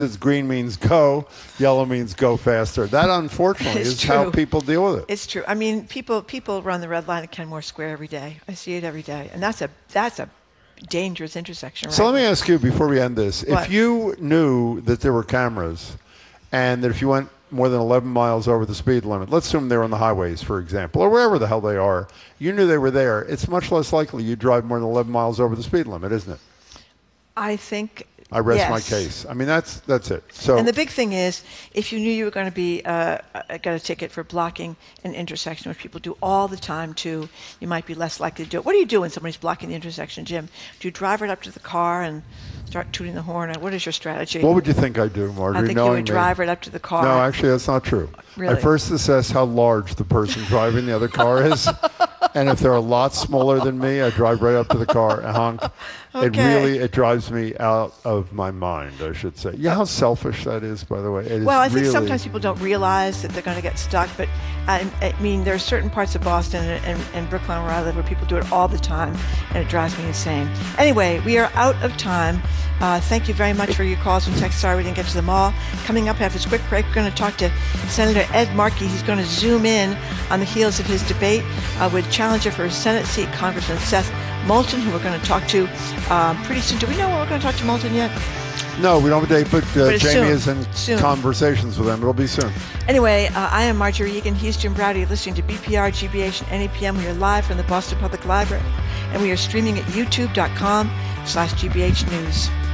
green means go, yellow means go faster. That, unfortunately, is how people deal with it. It's true. I mean, people run the red line at Kenmore Square every day. I see it every day, and that's a dangerous intersection. Right? So let me ask you before we end this: What? if you knew that there were cameras, and that if you went more than 11 miles over the speed limit, let's assume they're on the highways, for example, or wherever the hell they are, you knew they were there, it's much less likely you drive more than 11 miles over the speed limit, isn't it? I think. I rest yes. my case. I mean, that's it. So, and the big thing is, if you knew you were going to be got a ticket for blocking an intersection, which people do all the time too, you might be less likely to do it. What do you do when somebody's blocking the intersection, Jim? Do you drive right up to the car and start tooting the horn? What is your strategy? What would you think I'd do, Marjorie? I think you would drive right up to the car. No, actually, that's not true. Really? I first assess how large the person driving the other car is. And if they're a lot smaller than me, I drive right up to the car and honk. Okay. It drives me out of my mind, I should say. You know how selfish that is, by the way? I think sometimes people don't realize that they're going to get stuck, but I mean, there are certain parts of Boston and Brookline where I live where people do it all the time, and it drives me insane. Anyway, we are out of time. Thank you very much for your calls and texts. Sorry we didn't get to them all. Coming up after this quick break, we're going to talk to Senator Ed Markey. He's going to zoom in on the heels of his debate with challenger for his Senate seat, Congressman Seth Moulton, who we're going to talk to pretty soon. Do we know when we're going to talk to Moulton yet? No, we don't have a date, but Jamie is in conversations with them. It'll be soon. Anyway, I am Marjorie Egan. He's Jim Browdy. You're listening to BPR, GBH, and NEPM. We are live from the Boston Public Library, and we are streaming at youtube.com/GBH News.